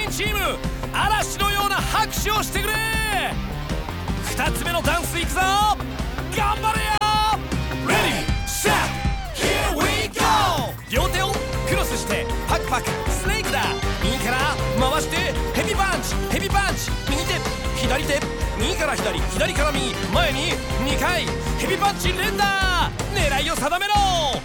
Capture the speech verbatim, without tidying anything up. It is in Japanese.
員チーム、嵐のような拍手をしてくれ。ふたつめのダンスいくぞ、頑張れよ。 Ready set here we go。 両手をクロスしてパクパクスネークだ。右から回してヘビパンチヘビパンチ、右手左手右から左左から右前ににかいヘビパンチ連打。狙いを定めろ。